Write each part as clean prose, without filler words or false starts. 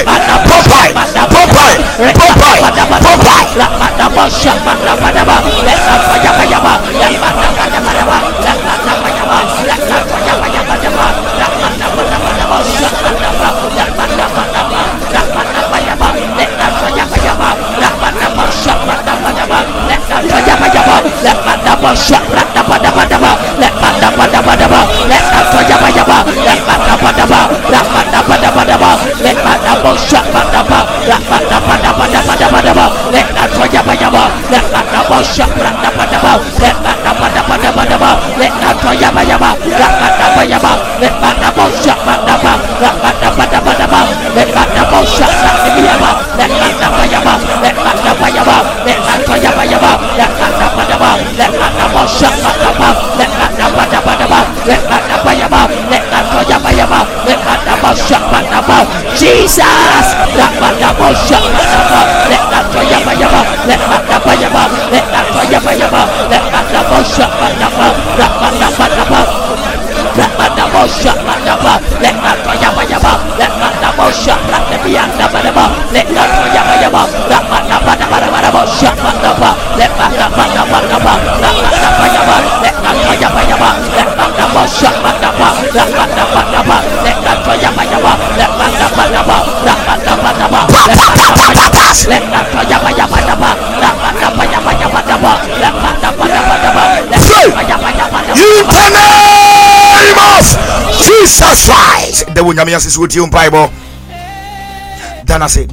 Jesus Christ. The one Yamias is with you in Bible. Danase.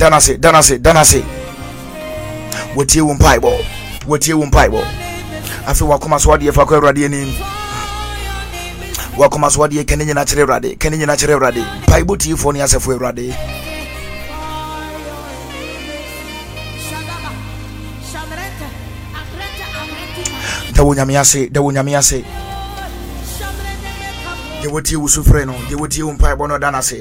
With you in Bible. I feel welcome as what you for ready. Welcome as what you can in natural ready. Bible to you for yourself ready. The one Yamiase. You would you sufreno, you would you umpire bono danase.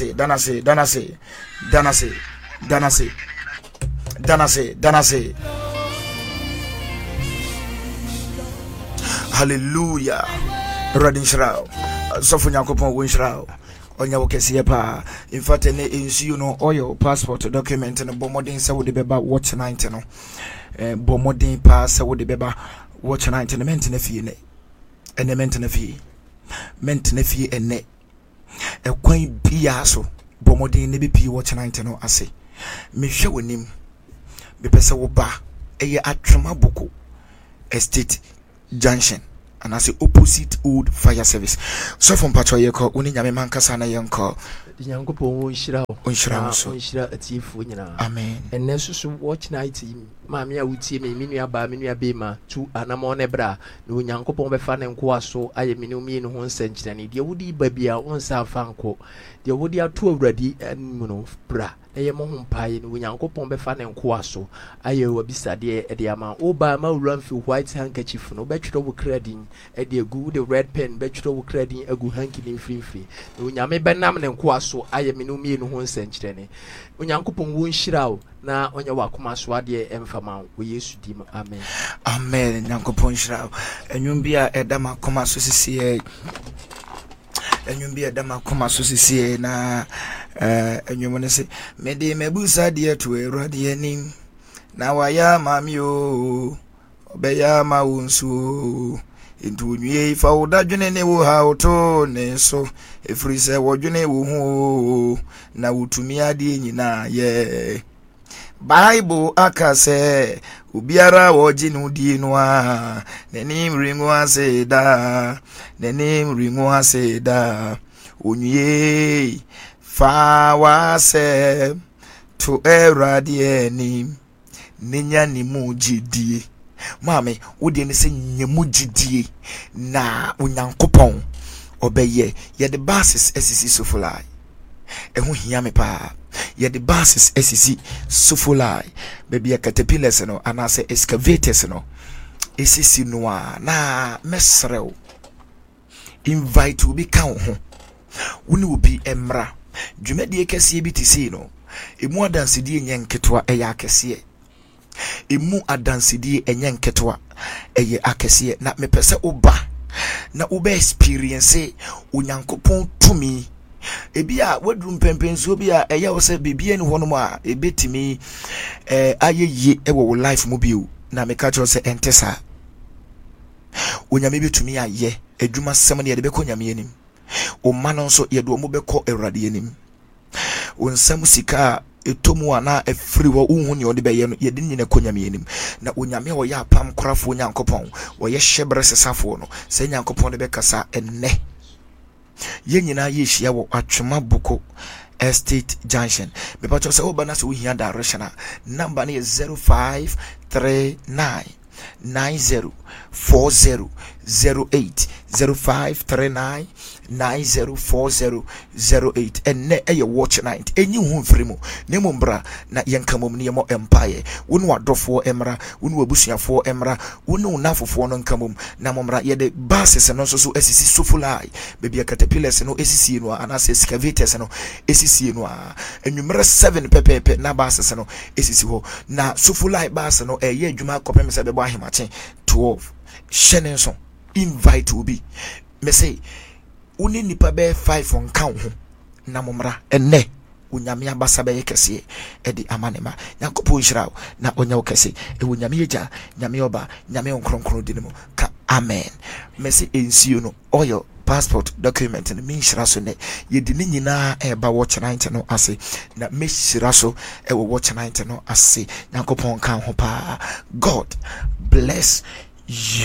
Hallelujah. Radin Shrao. Sofunya Kopon Winshrao. Onya Wokesiepa. In fact, any issue no oil passport document and a bomodin sa would be about watch 90 no. Bomodin pass would be about watch 90 and maintenance fee. And the maintenance fee. Maintenance fee and net. A quaint piasso. Bomodin nebi p watch 90 no ase. Me show him. Be pesa woba. Eye atrama boko. Estate Junction. And as the opposite old fire service. So from Patro Yako, Uni Yamamanka Sana Yanko. The young couple Unshira a thief. Amen. And Nessus watch night, Mamma would see me, Minia Baminia Bema, to Anamone Bra, no young couple be fan and quasso, I am in mean 1 century. The woody baby are 1 Sanfanco. The woody are 2 ready and mono bra. Eye mohun pai no Nyankopon be fa ne nkoaso aye obisade e de ama oba ma run fi white handkerchief no be twero wo kradin e de egu the red pen be twero wo kradin egu hanki ni mfimfi no nyame be nam ne nkoaso aye menu mie no ho nsankyere ne Nyankopon wo nhira o na onye wakoma so ade emfama wo Yesu dim amen amen Nyankopon nhira enwum bia edama koma so sisi enwum bia edama koma so sisi na enwum se mede mebusa de to erade anim na waya mamio obeya ma wonsu entu nwie fa wodadwene ne wo ha oto ne so efri se wodwene wo hu na wutumi ade nyina ye Bible akase ubiara woji nudi noa nenim ringo ase da onye fa wase to erade enim ninya ni mujidie mame wodi ne se nyemujidie na Onyankopon obeye ye the basis SCC sofulai ehu hia me pa ye the basis SCC sofulai baby a caterpillars no anase excavators no SCC no na mesrew invite will be count ho woni will be emra dwumade kese bi tisi no emu adansedie nyenketwa eya akese emu adansedie enyenketwa eye akese na mepese oba na oba experience Onyankopon tumi ebi a wadrum pempenso bi a eya wo se bibie ne hono a ebetimi ayeye e wo life mu bio na meka cho se entesa onyame betumi aye adwuma sem ne ye de beko nyame anim o mano nso ye do mo beko Awurade anim onsam sika etomu ana efiri wo unhu ne ode beye no ye de nyine ko nyame anim na onyame wo ya pam korafo nyankopon wo ye hyebre sesafo no se nyankopon de bekasa enne ye nyina ye hia wo atwema boko estate junction me pa cho se oba na se wo hia direction a number ne 0539 904008 0539 904008 enne eye watch night enyi hu mfrimo ne mombra na yenkamom ne yemo empire wonu adofo emra wonu abusuafo emra wonu unafofo no nkamom na momra ye de bases no so esisi sofulai bebia caterpillars no esisi no ana excavators no esisi no enwumre 7 pepepe na bases no esisi ho na sofulai bas no eye adwuma kopem se bebo ahemache 12 shenenso invite will be me say uni nipa be 5 on count ho na momra enne unyame abasa be kese e di amanema yankopon hirawo na onya kese e unyame eja nyame oba nyame onkronkron dinimo ka amen me say ensio no oil passport document and me hira so ne ye di ni nyina e ba watch night no ase na me hira so e wo watch night no ase yankopon kan ho pa. God bless you.